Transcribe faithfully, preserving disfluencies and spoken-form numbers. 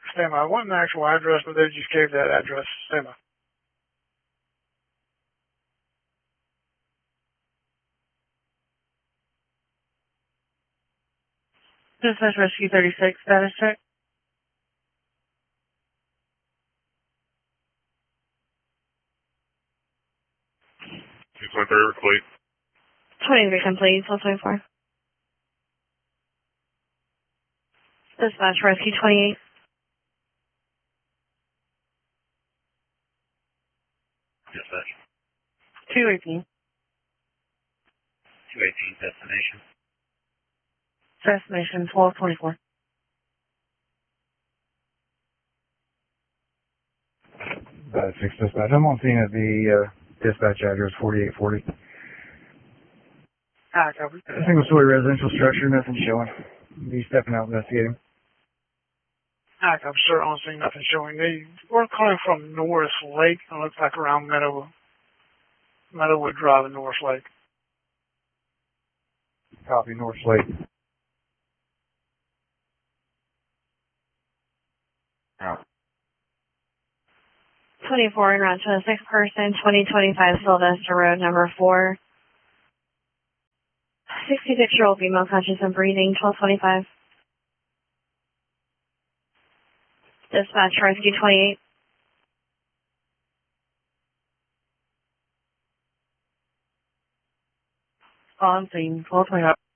Stand by. I want an actual address, but they just gave that address. Stand by. Dispatch Rescue thirty-six, status check. two twenty-three complete. twenty-three complete, one twenty-four. Dispatch Rescue twenty-eight. Dispatch. two eighteen. two eighteen, destination. Destination twelve twenty-four. Uh, six dispatch. I'm on scene at the uh, dispatch address forty-eight forty. Ah, copy. Single story residential structure, nothing showing. Be stepping out investigating. Ah, copy, sir. On scene, nothing showing. They were calling from Norris Lake. It looks like around Meadow, Meadowwood Drive in Norris Lake. Copy, North Lake. Out. twenty-four en route to a six person, twenty twenty-five Sylvester Road, number four. sixty-six year old female conscious and breathing, twelve twenty-five. Dispatch Rescue twenty-eight. On scene, twelve twenty-five.